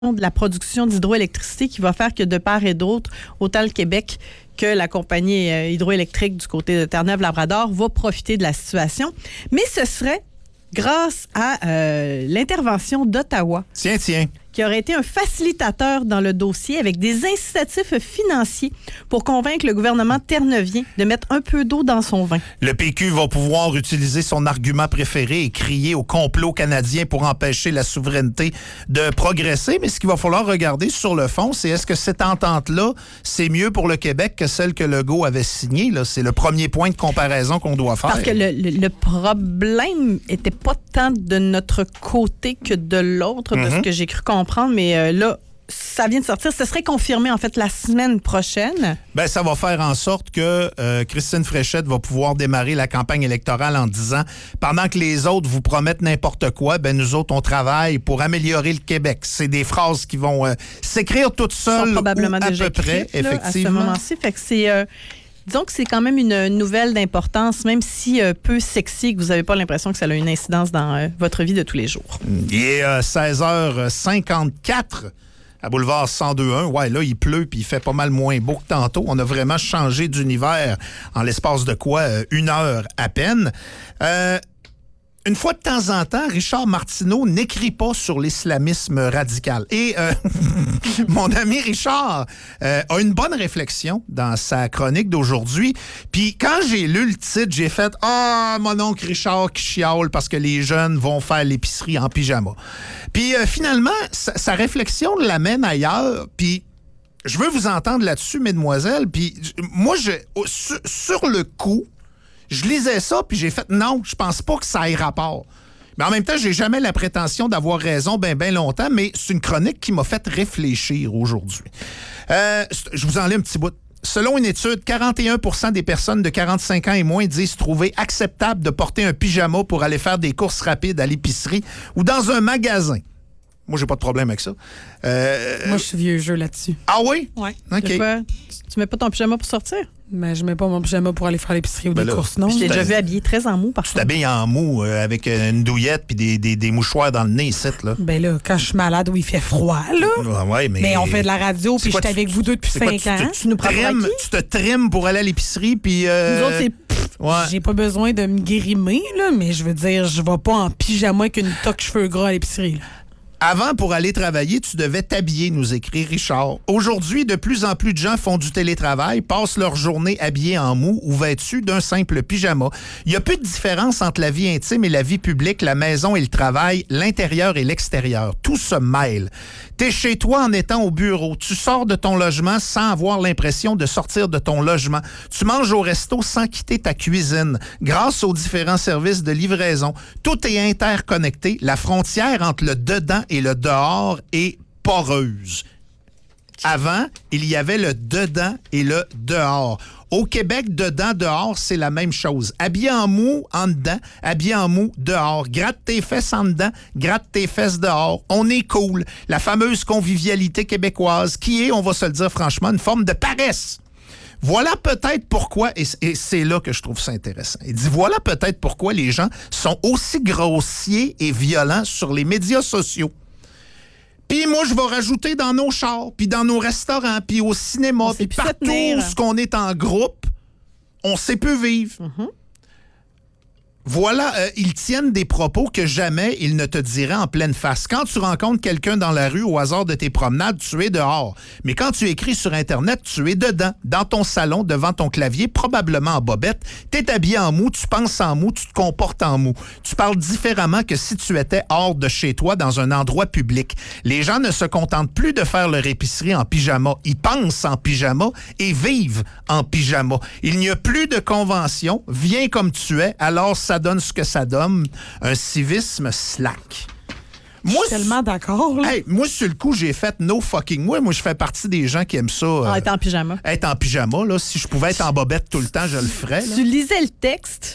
de la production d'hydroélectricité qui va faire que de part et d'autre, autant le Québec que la compagnie hydroélectrique du côté de Terre-Neuve-Labrador va profiter de la situation. Mais ce serait grâce à l'intervention d'Ottawa. Tiens. Qui aurait été un facilitateur dans le dossier avec des incitatifs financiers pour convaincre le gouvernement terneuvien de mettre un peu d'eau dans son vin. Le PQ va pouvoir utiliser son argument préféré et crier au complot canadien pour empêcher la souveraineté de progresser. Mais ce qu'il va falloir regarder sur le fond, c'est est-ce que cette entente-là, c'est mieux pour le Québec que celle que Legault avait signée? Là? C'est le premier point de comparaison qu'on doit faire. Parce que le problème était pas tant de notre côté que de l'autre, de ce que j'ai cru comprendre, mais là, ça vient de sortir. Ce serait confirmé, en fait, la semaine prochaine. Ben, ça va faire en sorte que Christine Fréchette va pouvoir démarrer la campagne électorale en disant, pendant que les autres vous promettent n'importe quoi, ben nous autres, on travaille pour améliorer le Québec. C'est des phrases qui vont s'écrire toutes seules, probablement ou à déjà peu près, écrites, là, effectivement. à ce moment-ci. Fait que c'est... disons que c'est quand même une nouvelle d'importance, même si peu sexy, que vous n'avez pas l'impression que ça a une incidence dans votre vie de tous les jours. Il est 16h54 à Boulevard 102.1. Ouais, là, il pleut puis il fait pas mal moins beau que tantôt. On a vraiment changé d'univers en l'espace de quoi? Une heure à peine. Une fois de temps en temps, Richard Martineau n'écrit pas sur l'islamisme radical. Et mon ami Richard a une bonne réflexion dans sa chronique d'aujourd'hui. Puis quand j'ai lu le titre, j'ai fait « Ah, mon oncle Richard qui chiale parce que les jeunes vont faire l'épicerie en pyjama. » Puis finalement, sa réflexion l'amène ailleurs. Puis je veux vous entendre là-dessus, mesdemoiselles. Puis moi, sur le coup, je lisais ça, puis j'ai fait non, je pense pas que ça ait rapport. Mais en même temps, j'ai jamais la prétention d'avoir raison ben longtemps, mais c'est une chronique qui m'a fait réfléchir aujourd'hui. Je vous en lis un petit bout. Selon une étude, 41% des personnes de 45 ans et moins disent trouver acceptable de porter un pyjama pour aller faire des courses rapides à l'épicerie ou dans un magasin. Moi, j'ai pas de problème avec ça. Moi, je suis vieux jeu là-dessus. Ah oui? Oui. OK. Tu mets pas ton pyjama pour sortir? Mais je mets pas mon pyjama pour aller faire l'épicerie ou des courses, non? Je t'ai déjà vu habillé très en mou, par Tu contre. t'habilles en mou avec une douillette puis des mouchoirs dans le nez ici, là. Ben là, quand je suis malade ou il fait froid, là. Ouais, mais on fait de la radio puis je suis avec vous deux depuis 5 ans. Tu nous prends pour acquis? Tu te trimes pour aller à l'épicerie puis... Nous autres, c'est... Ouais. J'ai pas besoin de me guérimer, là, mais je veux dire, je vais pas en pyjama avec une toque cheveux gras à l'épicerie, là. Avant, pour aller travailler, tu devais t'habiller, nous écrit Richard. Aujourd'hui, de plus en plus de gens font du télétravail, passent leur journée habillés en mou ou vêtus d'un simple pyjama. Il n'y a plus de différence entre la vie intime et la vie publique, la maison et le travail, l'intérieur et l'extérieur. Tout se mêle. T'es chez toi en étant au bureau. Tu sors de ton logement sans avoir l'impression de sortir de ton logement. Tu manges au resto sans quitter ta cuisine. Grâce aux différents services de livraison, tout est interconnecté. La frontière entre le dedans et le dehors est poreuse. Avant, il y avait le dedans et le dehors. Au Québec, dedans, dehors, c'est la même chose. Habillé en mou, en dedans. Habillé en mou, dehors. Gratte tes fesses en dedans, gratte tes fesses dehors. On est cool. La fameuse convivialité québécoise qui est, on va se le dire franchement, une forme de paresse. Voilà peut-être pourquoi, et c'est là que je trouve ça intéressant. Il dit, voilà peut-être pourquoi les gens sont aussi grossiers et violents sur les médias sociaux. Puis moi, je vais rajouter dans nos chars, puis dans nos restaurants, puis au cinéma, puis partout où qu'on est en groupe, on sait peu vivre. Mm-hmm. Voilà, ils tiennent des propos que jamais ils ne te diraient en pleine face. Quand tu rencontres quelqu'un dans la rue au hasard de tes promenades, tu es dehors. Mais quand tu écris sur Internet, tu es dedans, dans ton salon, devant ton clavier, probablement en bobette. T'es habillé en mou, tu penses en mou, tu te comportes en mou. Tu parles différemment que si tu étais hors de chez toi dans un endroit public. Les gens ne se contentent plus de faire leur épicerie en pyjama. Ils pensent en pyjama et vivent en pyjama. Il n'y a plus de convention. Viens comme tu es, alors ça donne ce que ça donne, un civisme slack. Moi, je suis tellement d'accord. Hey, moi, sur le coup, j'ai fait no fucking way. Moi, je fais partie des gens qui aiment ça. Être en pyjama. Être en pyjama, là. Si je pouvais être en bobette tout le temps, je le ferais. Là. Tu lisais le texte,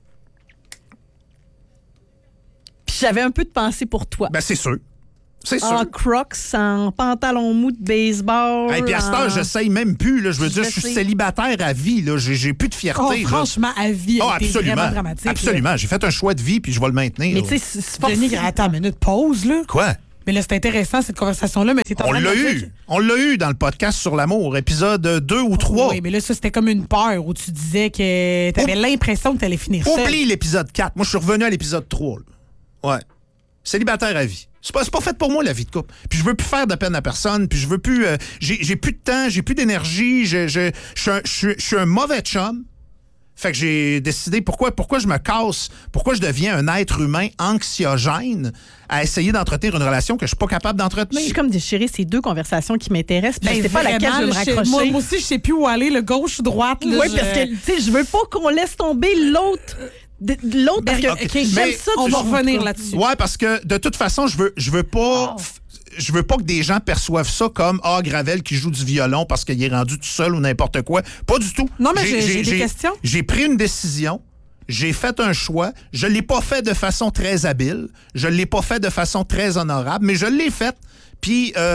puis j'avais un peu de pensée pour toi. Ben, c'est sûr. C'est sûr. En crocs, en pantalon mou de baseball. Hey, puis à cette heure, j'essaye même plus. Là. Je veux dire, je suis célibataire à vie. Là. J'ai plus de fierté. Franchement, à vie. Absolument. Vraiment dramatique. Absolument. J'ai fait un choix de vie, puis je vais le maintenir. Mais tu sais, Denis, attends une minute, pause, là. Quoi? Mais là, c'est intéressant, cette conversation-là. Mais On l'a eu dans le podcast sur l'amour, épisode 2 ou 3. Oui, mais là, ça, c'était comme une peur où tu disais que tu avais l'impression que tu allais finir seul. Oublie l'épisode 4. Moi, je suis revenu à l'épisode 3. Là. Ouais. Célibataire à vie. C'est pas fait pour moi, la vie de couple. Puis je veux plus faire de peine à personne. Puis je veux plus... j'ai plus de temps, j'ai plus d'énergie. Je suis un mauvais chum. Fait que j'ai décidé pourquoi je me casse, pourquoi je deviens un être humain anxiogène à essayer d'entretenir une relation que je suis pas capable d'entretenir. Je suis comme déchirée ces deux conversations qui m'intéressent. Puis je sais pas à laquelle je veux me raccrocher. Moi aussi, je sais plus où aller, le gauche ou droite. Oui, parce que tu sais, je veux pas qu'on laisse tomber l'autre. Parce que j'aime ça. On va revenir là-dessus. Ouais, parce que de toute façon, je veux pas... Je veux pas que des gens perçoivent ça comme Gravel qui joue du violon parce qu'il est rendu tout seul ou n'importe quoi. Pas du tout. Non, mais j'ai des questions. J'ai pris une décision. J'ai fait un choix. Je l'ai pas fait de façon très habile. Je l'ai pas fait de façon très honorable, mais je l'ai fait. Puis, c'est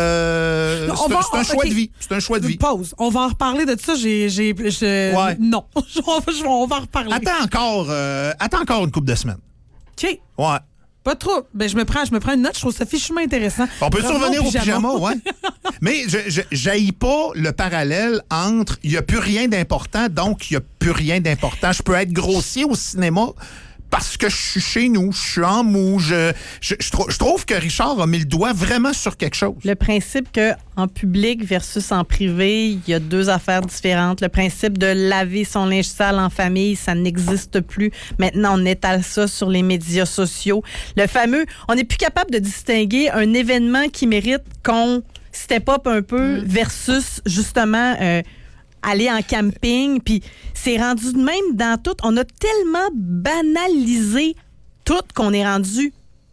un choix de vie. C'est un choix de vie. Pause. On va en reparler de ça. Ouais. Non. On va en reparler. Attends encore une couple de semaines. OK. Ouais. Pas trop. Ben, je me prends une note. Je trouve ça fichement intéressant. On peut revenir au pyjama, ouais. Mais je n'haïs pas le parallèle entre il n'y a plus rien d'important, donc il n'y a plus rien d'important. Je peux être grossier au cinéma parce que je suis chez nous, je suis en mou. Je trouve que Richard a mis le doigt vraiment sur quelque chose. Le principe qu'en public versus en privé, il y a deux affaires différentes. Le principe de laver son linge sale en famille, ça n'existe plus. Maintenant, on étale ça sur les médias sociaux. Le fameux, on n'est plus capable de distinguer un événement qui mérite qu'on step up un peu versus justement... aller en camping, puis c'est rendu de même dans tout. On a tellement banalisé tout qu'on est rendu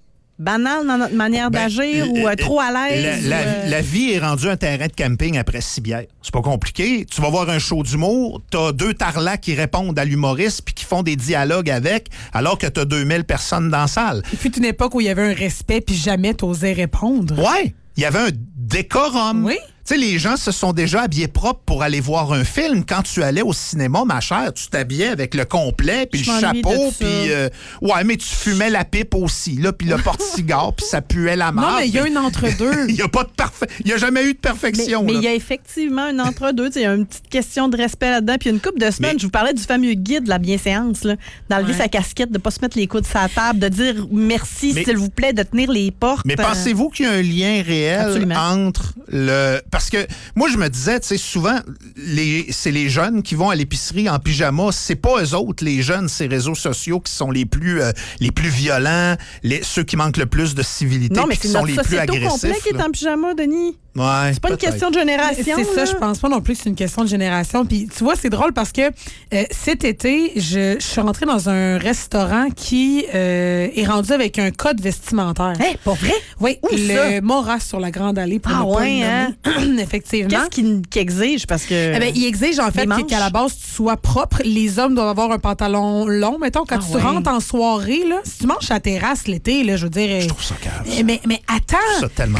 banal dans notre manière d'agir ou trop à l'aise. La vie est rendue un terrain de camping après 6 bières. C'est pas compliqué. Tu vas voir un show d'humour, t'as 2 tarlacs qui répondent à l'humoriste puis qui font des dialogues avec, alors que t'as 2000 personnes dans la salle. Il fut une époque où il y avait un respect puis jamais t'osais répondre. Ouais, il y avait un décorum. Oui. Tu sais, les gens se sont déjà habillés propres pour aller voir un film. Quand tu allais au cinéma, ma chère, tu t'habillais avec le complet, puis le chapeau, puis... ouais, mais tu fumais la pipe aussi, là, puis le porte-cigare, puis ça puait la marde. Non, mais il y a un entre-deux. Il n'y a jamais eu de perfection. Mais il y a effectivement un entre-deux. Il y a une petite question de respect là-dedans. Puis une couple de semaines, je vous parlais du fameux guide de la bienséance, là, d'enlever sa casquette, de ne pas se mettre les coudes sur la table, de dire merci, s'il vous plaît, de tenir les portes. Mais pensez-vous qu'il y a un lien réel entre le... Parce que moi, je me disais, tu sais, souvent, c'est les jeunes qui vont à l'épicerie en pyjama. C'est pas eux autres, les jeunes, ces réseaux sociaux qui sont les plus violents, ceux qui manquent le plus de civilité, puis qui sont les plus agressifs. C'est notre société au complet qui est en pyjama, Denis. Ouais, c'est pas une question de génération. C'est ça, je pense pas non plus que c'est une question de génération. Puis tu vois, c'est drôle parce que cet été, je suis rentrée dans un restaurant qui est rendu avec un code vestimentaire. Hey, pas vrai? Oui, le Mora sur la Grande Allée pour ne pas le nommer. Effectivement. Qu'est-ce qu'il exige? Parce que il exige en fait qu'à la base, tu sois propre. Les hommes doivent avoir un pantalon long. Mettons, quand tu rentres en soirée, là, si tu manges à la terrasse l'été, là, je veux dire... Je trouve ça cave. Mais attends. Je trouve ça tellement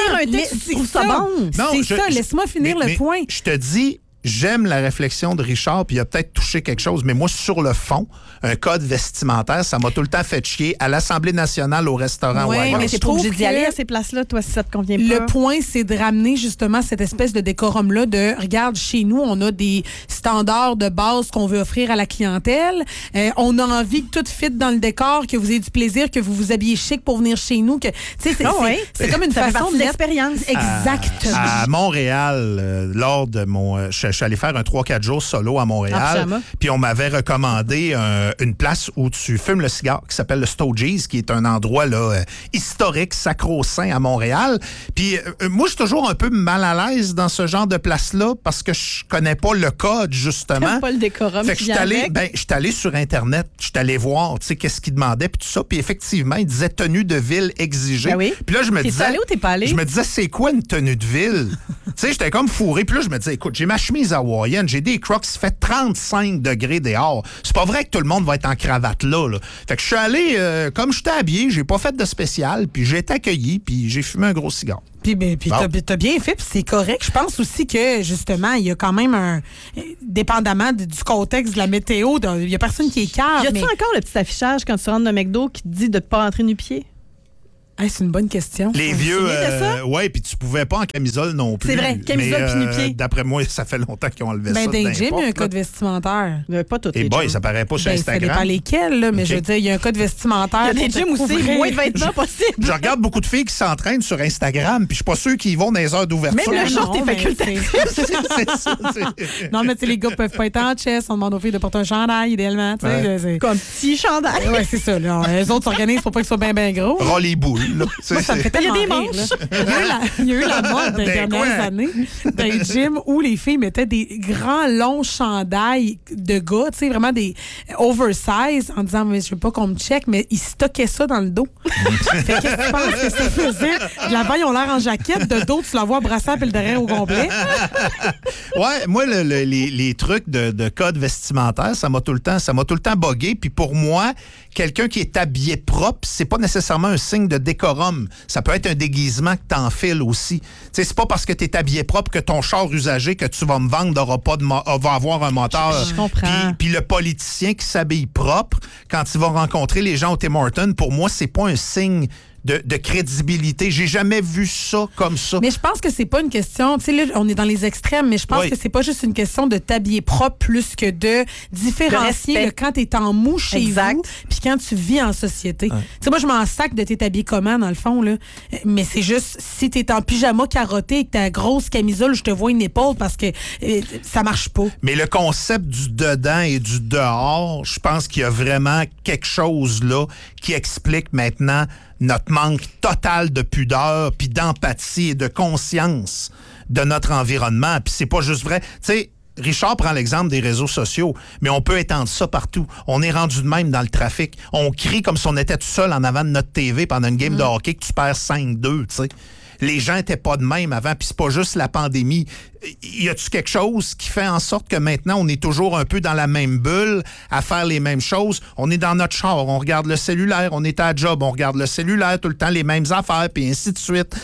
ça bon. C'est ça, laisse-moi finir le point. Je te dis, j'aime la réflexion de Richard, puis il a peut-être touché quelque chose, mais moi, sur le fond, un code vestimentaire, ça m'a tout le temps fait chier à l'Assemblée nationale, au restaurant. Oui, mais t'es pas obligé d'y aller à ces places-là, toi, si ça te convient pas. Le point, c'est de ramener justement cette espèce de décorum-là de, regarde, chez nous, on a des standards de base qu'on veut offrir à la clientèle. On a envie que tout fit dans le décor, que vous ayez du plaisir, que vous vous habillez chic pour venir chez nous. C'est comme une façon de l'expérience. Exactement. À Montréal, lors de mon... Je suis allé faire un 3-4 jours solo à Montréal. Puis on m'avait recommandé une place où tu fumes le cigare qui s'appelle le Stogies, qui est un endroit là, historique, sacro-saint à Montréal. Puis moi, je suis toujours un peu mal à l'aise dans ce genre de place-là parce que je connais pas le code, justement. Pas le décorum. Fait que je suis allé sur Internet, je suis allé voir, tu sais, qu'est-ce qu'il demandait, puis tout ça. Puis effectivement, il disait tenue de ville exigée. Ben oui. Puis là, je me disais... T'es allé ou t'es pas allé? Je me disais, c'est quoi une tenue de ville? Tu sais, j'étais comme fourré. Puis là, je me disais, écoute, j'ai ma chemise hawaïenne, j'ai des Crocs, il fait 35 degrés dehors. C'est pas vrai que tout le monde va être en cravate là. Fait que je suis allé, comme j'étais habillé, j'ai pas fait de spécial, puis j'ai été accueilli, puis j'ai fumé un gros cigare. Puis t'as bien fait, puis c'est correct. Je pense aussi que, justement, il y a quand même dépendamment du contexte de la météo, il y a personne qui est calme. Y a-tu encore le petit affichage quand tu rentres d'un McDo qui te dit de ne pas rentrer nu-pied? Hey, c'est une bonne question. Les vieux, souviens de ça? ouais, puis tu pouvais pas en camisole non plus. C'est vrai, camisole puis nu-pied. D'après moi, ça fait longtemps qu'ils ont enlevé ça. Dans les gyms, il y a un n'importe, code vestimentaire. Pas tout Et boy, ça paraît pas sur Ça dépend Instagram. lesquels, là, mais OK. je veux dire, il y a un code vestimentaire. Il y a des gyms où c'est moins de vêtements possible. Je regarde beaucoup de filles qui s'entraînent sur Instagram, puis je suis pas sûr qu'ils vont dans les heures d'ouverture. Même le short Non, est mais facultatif. C'est ça, Non, mais tu sais, les gars peuvent pas être en chest. On demande aux filles de porter un chandail, idéalement. Tu sais, Ouais. là, c'est... Comme petit chandail. Ouais, c'est ça. Là. Les autres s'organisent pour pas qu'ils soient bien, bien gros. Ras les boules. Là. Moi, ça me fait tellement Il y a des rire, manches. là. Il y a eu la mode des Ben dernières quoi? années dans les gyms où les filles mettaient des grands, longs chandails de gars, tu sais, vraiment des oversize, en disant, mais je veux pas qu'on me check, mais ils stockaient ça dans le dos. Fait qu'est-ce que tu penses que ça faisait? De l'avant, ils ont l'air en jaquette, de dos, tu la vois brassant puis le derrière au complet. Ouais, moi, les trucs de code vestimentaire, ça m'a tout le temps bogué. Puis pour moi, quelqu'un qui est habillé propre, c'est pas nécessairement un signe de décorum. Ça peut être un déguisement que t'enfiles aussi. Tu sais, c'est pas parce que t'es habillé propre que ton char usagé que tu vas me vendre va avoir un moteur. Je comprends. Puis le politicien qui s'habille propre, quand il va rencontrer les gens au Tim Hortons, pour moi, c'est pas un signe de crédibilité. J'ai jamais vu ça comme ça. Mais je pense que c'est pas une question, tu sais, là, on est dans les extrêmes, mais je pense Oui. que c'est pas juste une question de t'habiller propre plus que de différencier respect. le quand t'es en mou chez Exact. vous, puis quand tu vis en société. Tu sais, moi, je m'en sac de t'être habillé comment, dans le fond, là. Mais c'est juste, si t'es en pyjama carotté et que t'as grosse camisole, je te vois une épaule parce que ça marche pas. Mais le concept du dedans et du dehors, je pense qu'il y a vraiment quelque chose là qui explique maintenant notre manque total de pudeur, puis d'empathie et de conscience de notre environnement. Puis c'est pas juste vrai. Tu sais, Richard prend l'exemple des réseaux sociaux, mais on peut étendre ça partout. On est rendu de même dans le trafic. On crie comme si on était tout seul en avant de notre TV pendant une game de hockey que tu perds 5-2, tu sais. Les gens étaient pas de même avant, puis c'est pas juste la pandémie. Y a-tu quelque chose qui fait en sorte que maintenant, on est toujours un peu dans la même bulle, à faire les mêmes choses? On est dans notre char, on regarde le cellulaire, on est à la job, on regarde le cellulaire, tout le temps les mêmes affaires, puis ainsi de suite.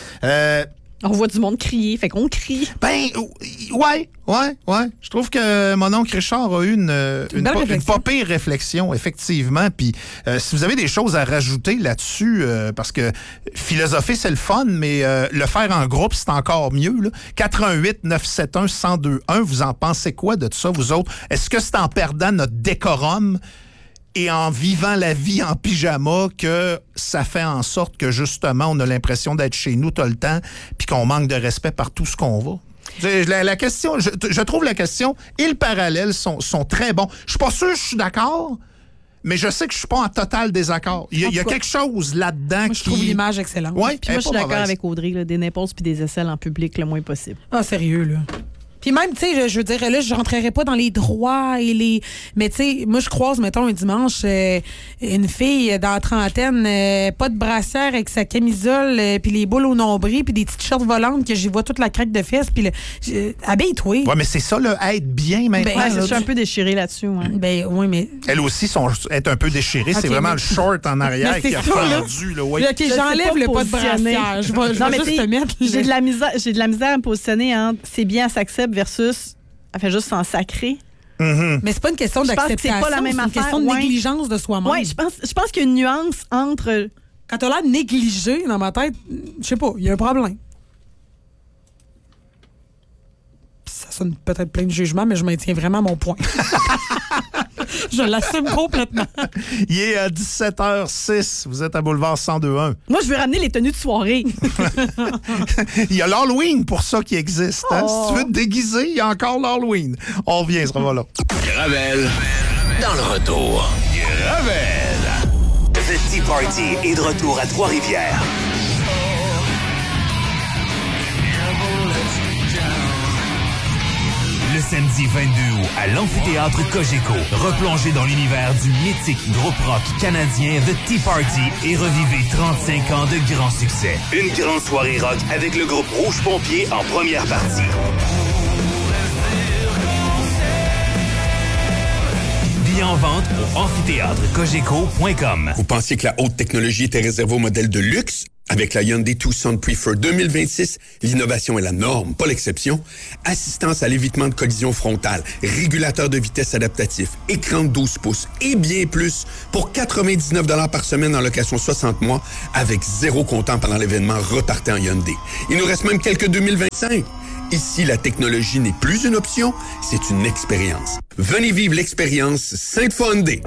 On voit du monde crier, fait qu'on crie. Ben, ouais. Je trouve que mon oncle Richard a eu une pas pire réflexion, effectivement. Puis, si vous avez des choses à rajouter là-dessus, parce que philosopher, c'est le fun, mais le faire en groupe, c'est encore mieux. Là. 88-971-1021, vous en pensez quoi de ça, vous autres? Est-ce que c'est en perdant notre décorum et en vivant la vie en pyjama que ça fait en sorte que, justement, on a l'impression d'être chez nous tout le temps puis qu'on manque de respect par tout ce qu'on va? La question, je trouve la question et le parallèle sont très bons. Je suis pas sûr que je suis d'accord, mais je sais que je suis pas en total désaccord. Il y a quelque chose là-dedans Moi, je trouve l'image excellente. Ouais, Puis moi, je suis d'accord avec Audrey, là, des nipples puis des aisselles en public le moins possible. Ah, sérieux, là. Puis même, tu sais, je veux dire, là, je rentrerai pas dans les droits et les... Mais tu sais, moi, je croise, mettons, un dimanche, une fille dans la trentaine, pas de brassière avec sa camisole, puis les boules au nombril, puis des petites shorts volantes que j'y vois toute la craque de fesses, puis habille-toi. Ouais, mais c'est ça, là, être bien maintenant. Ben, Je suis un peu déchirée là-dessus. Ouais. Ben, oui, mais... Elle aussi, est un peu déchirée. Ok, c'est vraiment mais- le short en arrière Mais c'est qui a ça, là. fendu. Là, ouais. OK, j'enlève le pas de positionner. brassière. Je vais Non, mais juste tu sais, te mettre... j'ai de la misère à me positionner entre c'est bien, elle s'accepte versus elle fait juste s'en sacrer. Mais c'est pas une question Je pense que d'acceptation, c'est pas la même une affaire, question de ouais. négligence de soi-même. Oui, je pense qu'il y a une nuance entre. Quand t'as l'air négligé dans ma tête, je sais pas, il y a un problème. Ça sonne peut-être plein de jugements, mais je maintiens vraiment mon point. Je l'assume complètement. Il est à 17h06. Vous êtes à Boulevard 1021. Moi, je veux ramener les tenues de soirée. Il y a l'Halloween pour ça qui existe. Hein? Oh. Si tu veux te déguiser, il y a encore l'Halloween. On revient, ce sera là. Gravel, dans le retour. Gravel. The Tea Party est de retour à Trois-Rivières. Le samedi 22 août, à l'amphithéâtre Cogeco, replongez dans l'univers du mythique groupe rock canadien The Tea Party et revivez 35 ans de grands succès. Une grande soirée rock avec le groupe Rouge Pompier en première partie. Billets en vente au amphithéâtrecogeco.com. Vous pensiez que la haute technologie était réservée aux modèles de luxe? Avec la Hyundai Tucson Prefer 2026, l'innovation est la norme, pas l'exception. Assistance à l'évitement de collision frontale, régulateur de vitesse adaptatif, écran de 12 pouces et bien plus pour 99 $ par semaine en location 60 mois avec 0 comptant pendant l'événement Repartez en Hyundai. Il nous reste même quelques 2025. Ici, la technologie n'est plus une option, c'est une expérience. Venez vivre l'expérience Sainte-Foy Hyundai.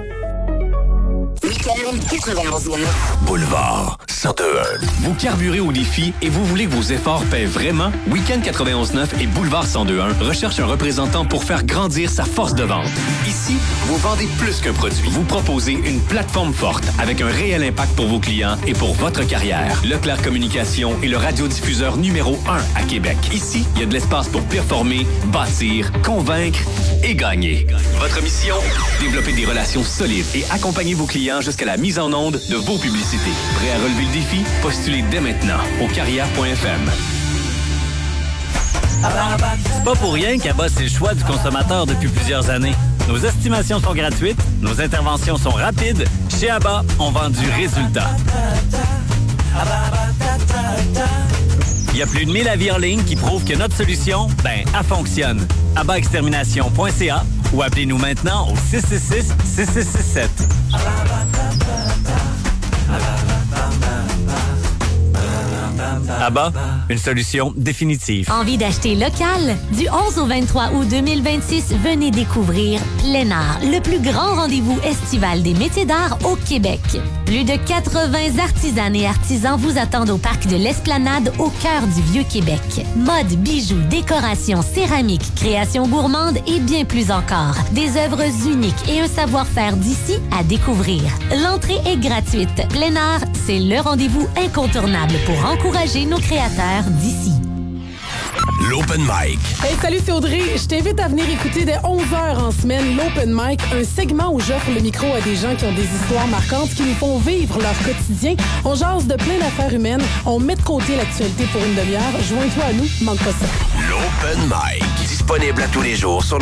Boulevard 102.1. Vous carburez au défi et vous voulez que vos efforts paient vraiment? Week-end 91.9 et Boulevard 102.1 recherchent un représentant pour faire grandir sa force de vente. Ici, vous vendez plus qu'un produit. Vous proposez une plateforme forte avec un réel impact pour vos clients et pour votre carrière. Leclerc Communication est le radiodiffuseur numéro 1 à Québec. Ici, il y a de l'espace pour performer, bâtir, convaincre et gagner. Votre mission? Développer des relations solides et accompagner vos clients jusqu'à la mise en onde de vos publicités. Prêt à relever le défi? Postulez dès maintenant au carrière.fm. C'est pas pour rien qu'ABA, c'est le choix du consommateur depuis plusieurs années. Nos estimations sont gratuites, nos interventions sont rapides. Chez ABA, on vend du résultat. Il y a plus de 1000 avis en ligne qui prouvent que notre solution, elle fonctionne. abaextermination.ca ou appelez-nous maintenant au 666-6667. ABA, une solution définitive. Envie d'acheter local? Du 11 au 23 août 2026, venez découvrir Plein Art, le plus grand rendez-vous estival des métiers d'art au Québec. Plus de 80 artisanes et artisans vous attendent au parc de l'Esplanade au cœur du Vieux-Québec. Mode, bijoux, décoration, céramique, création gourmande et bien plus encore. Des œuvres uniques et un savoir-faire d'ici à découvrir. L'entrée est gratuite. Plein Art, c'est le rendez-vous incontournable pour encourager nos créateurs d'ici. L'Open Mic. Hey, salut, c'est Audrey. Je t'invite à venir écouter dès 11h en semaine l'Open Mic, un segment où j'offre le micro à des gens qui ont des histoires marquantes qui nous font vivre leur quotidien. On jase de plein d'affaires humaines. On met de côté l'actualité pour une demi-heure. Joins-toi à nous, manque pas ça. L'Open Mic. Disponible à tous les jours sur